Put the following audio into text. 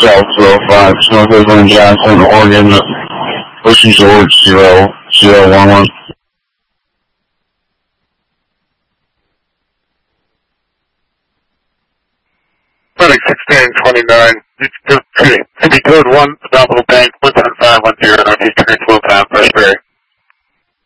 South 205, Northwest Lane Jackson, Oregon, Ocean George 0011. FedEx 1629, to be code 1, Adoptable Bank, 17510, Northeast Train Flow Path, Raspberry.